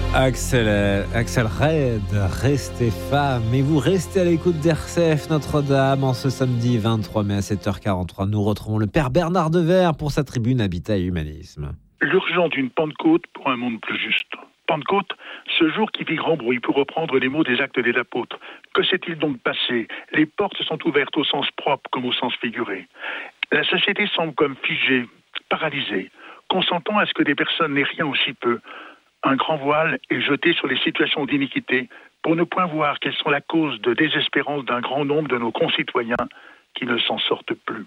Axel Red, restez femme. Et vous restez à l'écoute d'RCF Notre-Dame en ce samedi 23 mai à 7h43. Nous retrouvons le père Bernard Devers pour sa tribune Habitat et Humanisme. L'urgence d'une Pentecôte pour un monde plus juste. Pentecôte, ce jour qui fit grand bruit, pour reprendre les mots des Actes des Apôtres. Que s'est-il donc passé ? Les portes sont ouvertes au sens propre comme au sens figuré. La société semble comme figée, paralysée, consentant à ce que des personnes n'aient rien aussi peu. Un grand voile est jeté sur les situations d'iniquité pour ne point voir quelles sont la cause de désespérance d'un grand nombre de nos concitoyens qui ne s'en sortent plus.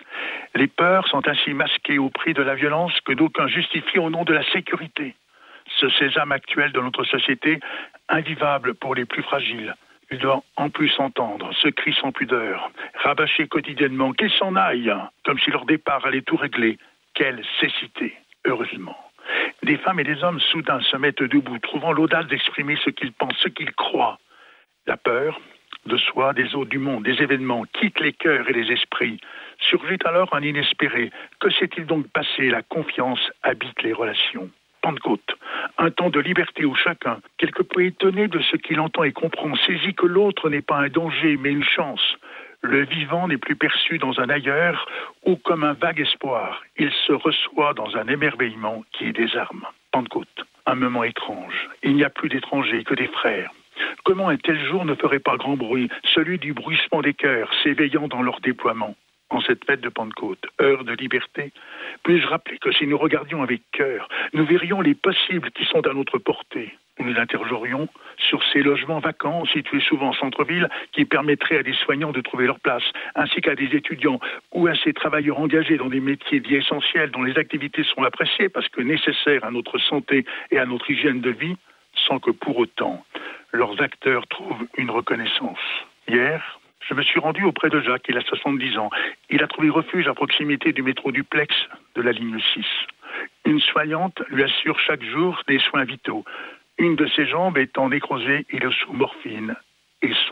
Les peurs sont ainsi masquées au prix de la violence que d'aucuns justifient au nom de la sécurité. Ce sésame actuel de notre société, invivable pour les plus fragiles. Il doit en plus entendre ce cri sans pudeur, rabâché quotidiennement, qu'ils s'en aillent, comme si leur départ allait tout régler. Quelle cécité, heureusement. Des femmes et des hommes soudain se mettent debout, trouvant l'audace d'exprimer ce qu'ils pensent, ce qu'ils croient. La peur de soi, des autres, du monde, des événements, quitte les cœurs et les esprits. Surgit alors un inespéré. Que s'est-il donc passé ? La confiance habite les relations. Pentecôte, un temps de liberté où chacun, quelque peu étonné de ce qu'il entend et comprend, saisit que l'autre n'est pas un danger mais une chance. Le vivant n'est plus perçu dans un ailleurs ou comme un vague espoir. Il se reçoit dans un émerveillement qui désarme. Pentecôte, un moment étrange. Il n'y a plus d'étrangers que des frères. Comment un tel jour ne ferait pas grand bruit, celui du bruissement des cœurs s'éveillant dans leur déploiement ? En cette fête de Pentecôte, heure de liberté, puis-je rappeler que si nous regardions avec cœur, nous verrions les possibles qui sont à notre portée. Nous nous interrogerions sur ces logements vacants, situés souvent en centre-ville, qui permettraient à des soignants de trouver leur place, ainsi qu'à des étudiants ou à ces travailleurs engagés dans des métiers dits essentiels dont les activités sont appréciées parce que nécessaires à notre santé et à notre hygiène de vie, sans que pour autant leurs acteurs trouvent une reconnaissance. Hier, je me suis rendu auprès de Jacques, il a 70 ans. Il a trouvé refuge à proximité du métro Duplex de la ligne 6. Une soignante lui assure chaque jour des soins vitaux. Une de ses jambes étant nécrosée, il est sous morphine et